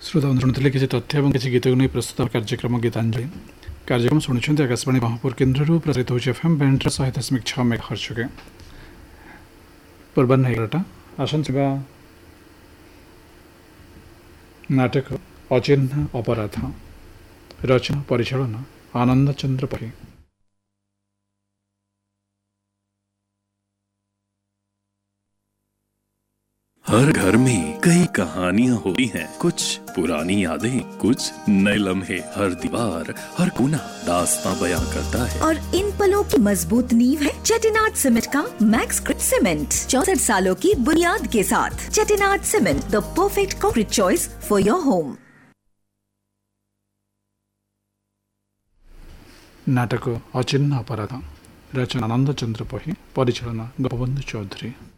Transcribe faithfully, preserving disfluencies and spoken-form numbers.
श्रोता शुणुते किसी तथ्य और किसी गीत को नहीं प्रस्तुत कार्यक्रम गीतांजलि कार्यक्रम शुणुंट आकाशवाणी ब्रह्मपुर केन्द्र प्रसारित होचे एफएम बैंड शहे दशमिक छः मेगाहर्ट्ज के पूर्वाह्न एगारटा आसंता नाटक अचिन्ह अपराध रचना परिचालना आनंद चंद्र पही। हर घर में कई कहानियां होती हैं, कुछ पुरानी यादें, कुछ नए लम्हे। हर दीवार, हर कोना दास्तां बयां करता है। और इन पलों की मजबूत नींव है चेटिनाड सीमेंट का मैक्स ग्रिड सीमेंट। चौसठ सालों की बुनियाद के साथ Chettinad cement, the perfect concrete choice for your home. नाटक अचिन्ह अपराध रचना आनंद चंद्र पही, परिचालना गोपबंधु चौधरी।